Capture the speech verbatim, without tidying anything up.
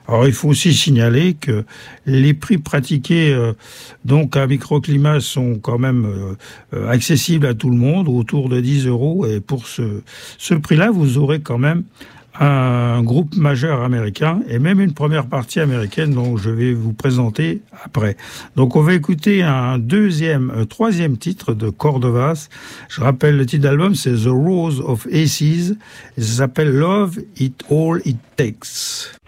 Alors, il faut aussi signaler que les prix pratiqués euh, donc à microclimat sont quand même euh, accessibles à tout le monde, autour de dix euros. Et pour ce, ce prix-là, vous aurez quand même un groupe majeur américain et même une première partie américaine dont je vais vous présenter après. Donc on va écouter un deuxième, un troisième titre de Cordovas. Je rappelle le titre d'album, c'est The Rose of Aces. Et ça s'appelle Love It All It Takes.